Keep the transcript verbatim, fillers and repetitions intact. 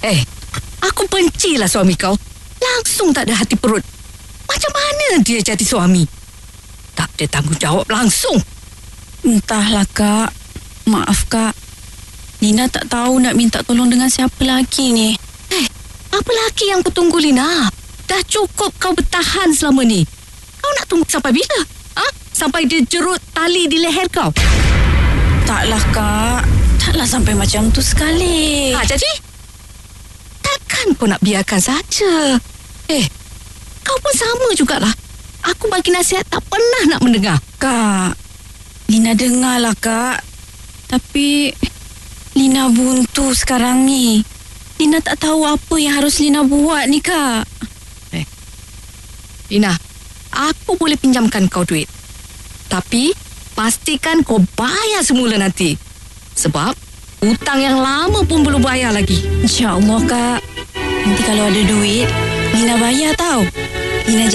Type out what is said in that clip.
Eh, aku bencilah suami kau. Langsung tak ada hati perut. Macam mana dia jadi suami? Tak ada tanggungjawab langsung. Entahlah Kak. Maaf Kak. Lina tak tahu nak minta tolong dengan siapa lagi ni. Eh, apa lagi yang kau tunggu, Lina? Dah cukup kau bertahan selama ni. Kau nak tunggu sampai bila? Ha? Sampai dia jerut tali di leher kau? Taklah Kak. Taklah sampai macam tu sekali. Ha, jadi? Takkan kau nak biarkan saja? Eh, kau pun sama jugalah. Aku bagi nasihat tak pernah nak mendengar. Kak, Lina dengarlah Kak. Tapi Lina buntu sekarang ni. Lina tak tahu apa yang harus Lina buat ni Kak. Eh, Lina, aku boleh pinjamkan kau duit. Tapi pastikan kau bayar semula nanti. Sebab hutang yang lama pun belum bayar lagi. InsyaAllah Kak. Nanti kalau ada duit, Lina bayar tau. Lina